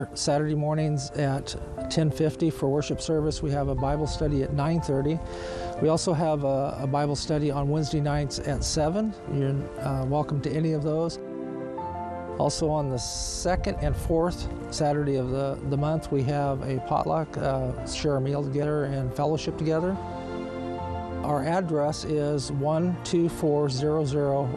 Saturday mornings at 10:50 for worship service. We have a Bible study at 9:30. We also have a Bible study on Wednesday nights at 7. You're welcome to any of those. Also on the second and fourth Saturday of the month, we have a potluck, share a meal together and fellowship together. Our address is 12400